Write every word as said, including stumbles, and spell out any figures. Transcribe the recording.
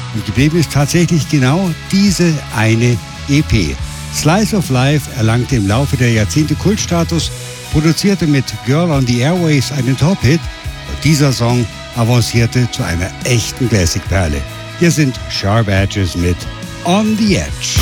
Und geblieben ist tatsächlich genau diese eine E P. Slice of Life erlangte im Laufe der Jahrzehnte Kultstatus, produzierte mit Girl on the Airways einen Top-Hit und dieser Song avancierte zu einer echten Classic-Perle. Hier sind Sharp Edges mit On the Edge.